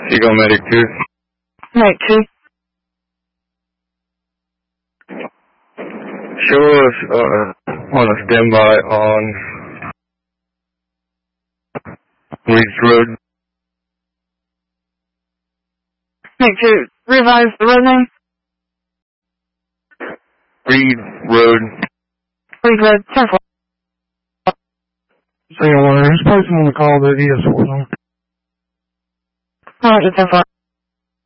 Eagle Medic 2. Medic 2. Show us on a standby on Reeds Road. Medic 2, revise the road name. Reed Road. Reed Road, 10-4. Single 1, who's placing on the call that ES4 on? Roger, 10-4.